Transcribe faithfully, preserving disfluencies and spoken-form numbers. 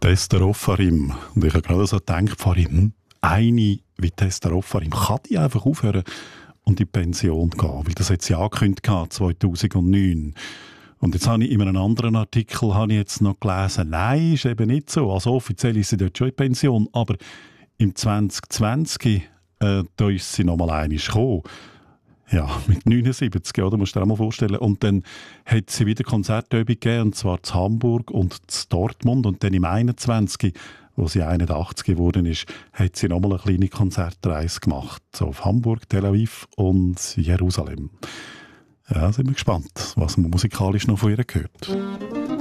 Tester Offarim. Und ich habe gerade so gedacht, Farim, eine wie Tester Offarim, kann die einfach aufhören und in die Pension gehen? Weil das hat sie angekündigt zweitausendneun. Und jetzt habe ich in einem anderen Artikel habe ich jetzt noch gelesen, nein, ist eben nicht so. Also offiziell ist sie dort schon in Pension, aber im zwanzig zwanzig, äh, da ist sie noch mal einmal gekommen. Ja, mit neunundsiebzig, oder? Musst du dir auch mal vorstellen. Und dann hat sie wieder Konzertübung gegeben, und zwar zu Hamburg und zu Dortmund. Und dann im einundzwanzig, wo sie einundachtzig geworden ist, hat sie nochmal eine kleine Konzertreise gemacht. So auf Hamburg, Tel Aviv und Jerusalem. Ja, sind wir gespannt, was man musikalisch noch von ihr hört.